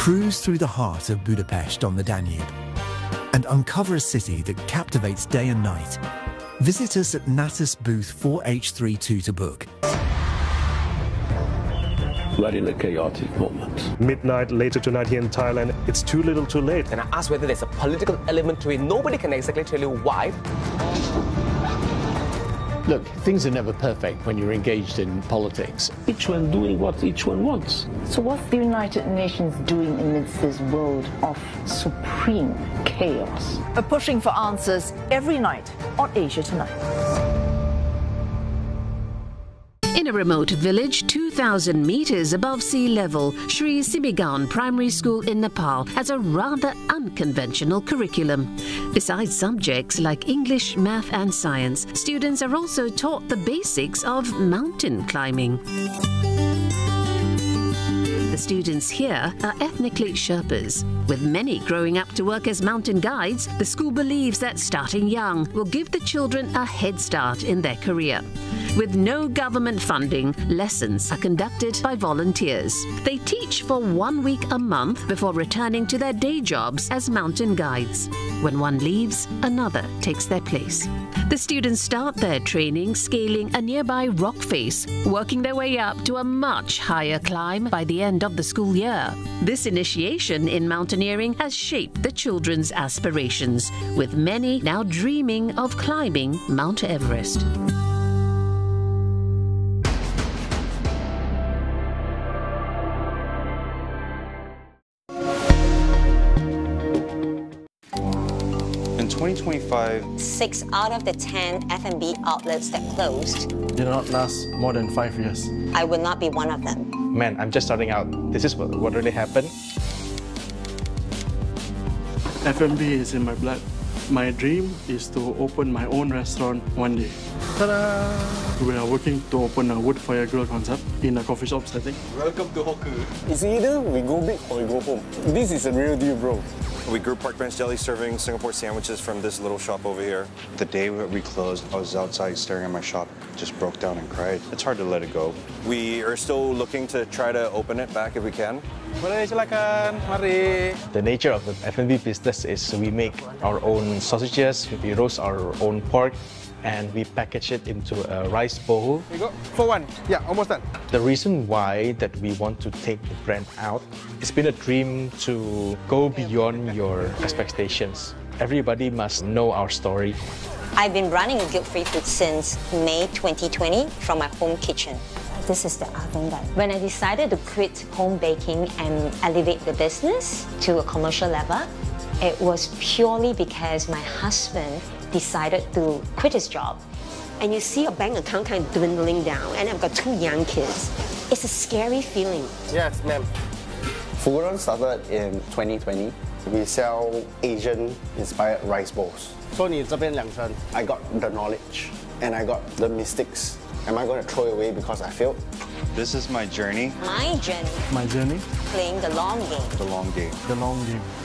Cruise through the heart of Budapest on the Danube and uncover a city that captivates day and night. Visit us at Natus booth 4H32 to book. We're in a chaotic moment. Midnight later tonight here in Thailand, it's too little too late. And I asked whether there's a political element to it. Nobody can exactly tell you why. Look, things are never perfect when you're engaged in politics. Each one doing what each one wants. So what's the United Nations doing amidst this world of supreme chaos? We're pushing for answers every night on Asia Tonight. In a remote village 2,000 meters above sea level, Sri Simigaon Primary School in Nepal has a rather unconventional curriculum. Besides subjects like English, math and science, students are also taught the basics of mountain climbing. The students here are ethnically Sherpas. With many growing up to work as mountain guides, the school believes that starting young will give the children a head start in their career. With no government funding, lessons are conducted by volunteers. They teach for 1 week a month before returning to their day jobs as mountain guides. When one leaves, another takes their place. The students start their training scaling a nearby rock face, working their way up to a much higher climb by the end of the school year. This initiation in mountaineering has shaped the children's aspirations, with many now dreaming of climbing Mount Everest. In 2025, 6 out of the 10 F&B outlets that closed did not last more than 5 years. I would not be one of them. Man, I'm just starting out. This is what really happened. F&B is in my blood. My dream is to open my own restaurant one day. Ta-da! We are working to open a wood fire grill concept in a coffee shop setting. Welcome to Hawker. It's either we go big or we go home. This is a real deal, bro. we grew Park Bench Deli serving Singapore sandwiches from this little shop over here. The day we closed, I was outside staring at my shop, just broke down and cried. It's hard to let it go. We are still looking to try to open it back if we can. Boleh silakan, mari. The nature of the F&B business is we make our own sausages, we roast our own pork, and we package it into a rice bowl. Here you go, for one. Yeah, almost done. The reason why that we want to take the brand out, it's been a dream to go beyond your expectations. Everybody must know our story. I've been running Guilt-Free Food since May 2020 from my home kitchen. This is the oven guy. When I decided to quit home baking and elevate the business to a commercial level, it was purely because my husband decided to quit his job. And you see your bank account kind of dwindling down, and I've got 2 young kids. It's a scary feeling. Yes, ma'am. Fuguron started in 2020. We sell Asian-inspired rice bowls. So, 你这边2层. I got the knowledge, and I got the mistakes. Am I going to throw it away because I failed? This is my journey. My journey. My journey? Playing the long game. The long game. The long game.